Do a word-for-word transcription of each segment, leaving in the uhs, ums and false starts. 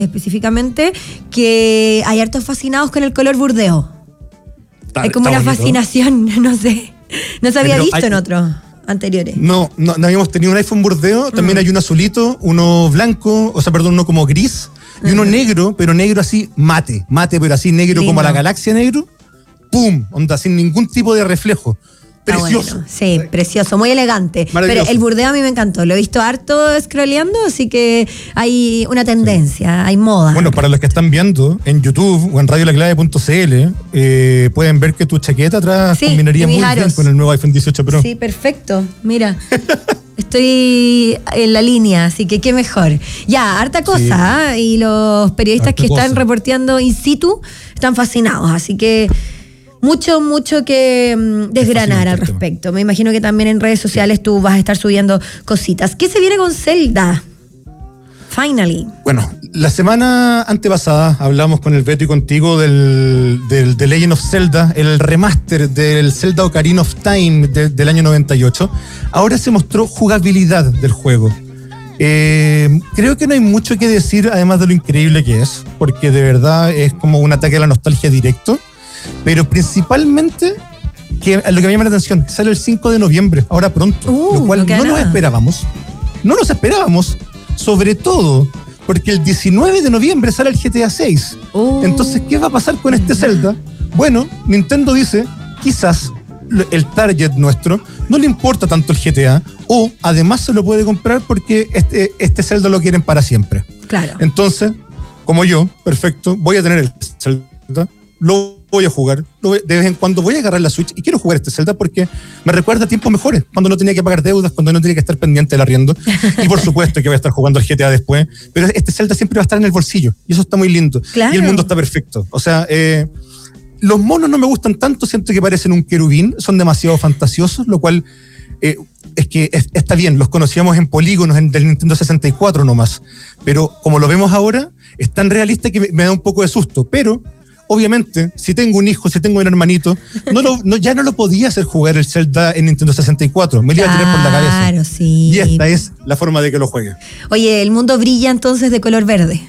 específicamente, que hay hartos fascinados con el color burdeo. Está, hay como una bonito. Fascinación, no sé. No se había Pero visto hay, en otros anteriores. No, no, no habíamos tenido un iPhone burdeo, también mm. hay uno azulito, uno blanco, o sea, perdón, uno como gris, y uh-huh. uno negro, pero negro así mate, mate, pero así negro. Lindo. Como la galaxia negro, ¡pum! Onda, sin ningún tipo de reflejo. Precioso. Bueno. Sí, precioso, muy elegante. Pero el burdeo a mí me encantó. Lo he visto harto scrolleando, así que hay una tendencia, sí. hay moda. Bueno, para los que están viendo en YouTube o en radio la clave punto c l, eh, pueden ver que tu chaqueta atrás sí, combinaría muy aros. bien con el nuevo iPhone dieciocho Pro. Sí, perfecto. Mira. Estoy en la línea, así que qué mejor. Ya, harta cosa, sí. ¿eh? Y los periodistas harta que cosa. están reporteando in situ están fascinados, así que mucho, mucho que um, desgranar al respecto. Me imagino que también en redes sociales tú vas a estar subiendo cositas. ¿Qué se viene con Zelda? Finally. Bueno, la semana antepasada hablamos con el Beto y contigo del, del The Legend of Zelda, el remaster del Zelda Ocarina of Time de, del año noventa y ocho. Ahora se mostró jugabilidad del juego. Eh, creo que no hay mucho que decir, además de lo increíble que es, porque de verdad es como un ataque a la nostalgia directo. Pero principalmente, que lo que me llama la atención, sale el cinco de noviembre, ahora pronto, uh, lo cual no, no nos esperábamos. No nos esperábamos, sobre todo porque el diecinueve de noviembre sale el G T A seis. Uh, Entonces, ¿qué va a pasar con este Zelda? Bueno, Nintendo dice, quizás el target nuestro no le importa tanto el G T A, o además se lo puede comprar porque este, este Zelda lo quieren para siempre. Claro. Entonces, como yo, perfecto, voy a tener el Zelda, lo voy a jugar, de vez en cuando voy a agarrar la Switch y quiero jugar este Zelda porque me recuerda a tiempos mejores, cuando no tenía que pagar deudas, cuando no tenía que estar pendiente del arriendo, y por supuesto que voy a estar jugando al G T A después, pero este Zelda siempre va a estar en el bolsillo, y eso está muy lindo, claro. Y el mundo está perfecto, o sea, eh, los monos no me gustan tanto, siento que parecen un querubín, son demasiado fantasiosos, lo cual eh, es que es, está bien, los conocíamos en polígonos en, del Nintendo sesenta y cuatro nomás, pero como lo vemos ahora, es tan realista que me, me da un poco de susto, pero obviamente, si tengo un hijo, si tengo un hermanito, no lo, no, ya no lo podía hacer jugar el Zelda en Nintendo sesenta y cuatro. Me lo iba a tirar por la cabeza. Claro, sí. Y esta es la forma de que lo juegue. Oye, el mundo brilla entonces de color verde.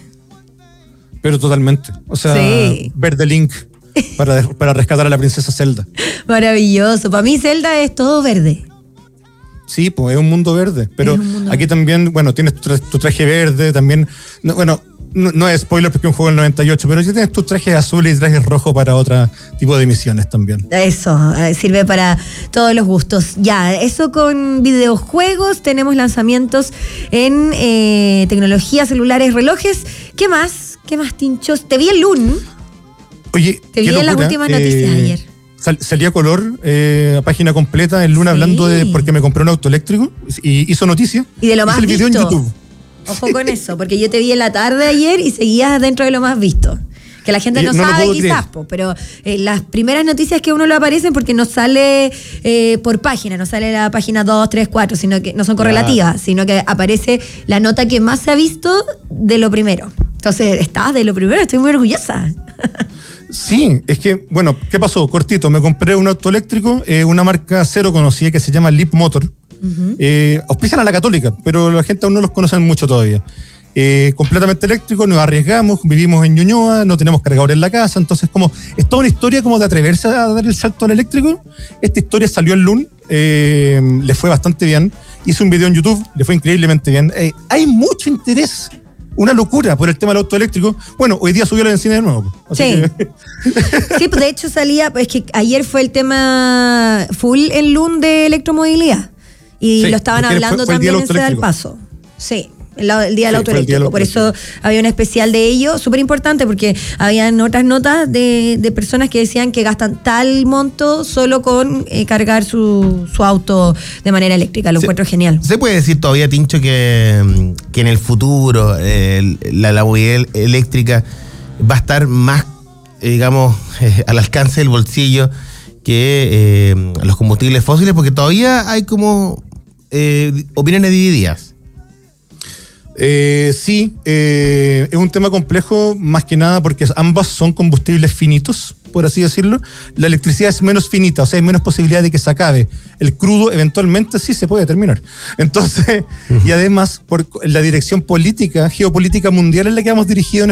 Pero totalmente. O sea, sí. Verde Link para, para rescatar a la princesa Zelda. Maravilloso. Para mí Zelda es todo verde. Sí, pues es un mundo verde. Pero mundo aquí verde. También, bueno, tienes tu, tu traje verde, también, no, bueno... No, no es spoiler porque es un juego del noventa y ocho, pero ya tienes tus trajes azules y trajes rojos para otro tipo de misiones también. Eso, eh, sirve para todos los gustos. Ya, eso con videojuegos, tenemos lanzamientos en eh, tecnología, celulares, relojes. ¿Qué más? ¿Qué más, Tinchos? Te vi el L U N. Oye, Te vi en las últimas noticias eh, ayer. Sal, salía color, eh, a página completa, el L U N sí. Hablando de porque me compré un auto eléctrico y hizo noticia. Y de lo más el video visto. en YouTube. Ojo con eso, porque yo te vi en la tarde ayer y seguías dentro de lo más visto. Que la gente no, no sabe quizás, po, pero eh, las primeras noticias que a uno le aparecen porque no sale eh, por página, no sale la página dos, tres, cuatro, sino que no son correlativas, claro. Sino que aparece la nota que más se ha visto de lo primero. Entonces, estabas de lo primero, estoy muy orgullosa. Sí, es que, bueno, ¿qué pasó? Cortito, me compré un auto eléctrico, eh, una marca cero conocida que se llama Leap Motor. Uh-huh. Eh, auspician a la Católica, pero la gente aún no los conoce mucho todavía. Eh, completamente eléctrico, nos arriesgamos, vivimos en Ñuñoa, no tenemos cargador en la casa, entonces como es toda una historia como de atreverse a dar el salto al eléctrico. Esta historia salió el L U N, eh, le fue bastante bien, hice un video en YouTube, le fue increíblemente bien. Eh, hay mucho interés, una locura por el tema del auto eléctrico. Bueno, hoy día subió la benzina de nuevo. Sí. Que... sí, pues de hecho salía, pues que ayer fue el tema full el L U N de electromovilidad. Y sí, lo estaban hablando fue, fue también en Ceda al Paso. Sí, el, el día del sí, auto eléctrico. Por eso había un especial de ello, súper importante, porque habían otras notas de, de personas que decían que gastan tal monto solo con eh, cargar su, su auto de manera eléctrica. Lo se, encuentro genial. ¿Se puede decir todavía, Tincho, que, que en el futuro eh, la, la movilidad eléctrica va a estar más, eh, digamos, eh, al alcance del bolsillo que eh, los combustibles fósiles? Porque todavía hay como... Eh, opiniones divididas. Eh, sí, eh, es un tema complejo más que nada porque ambas son combustibles finitos, por así decirlo. La electricidad es menos finita, o sea, hay menos posibilidad de que se acabe. El crudo eventualmente sí se puede terminar. Entonces, uh-huh. y además, por la dirección política, geopolítica mundial en la que hemos dirigido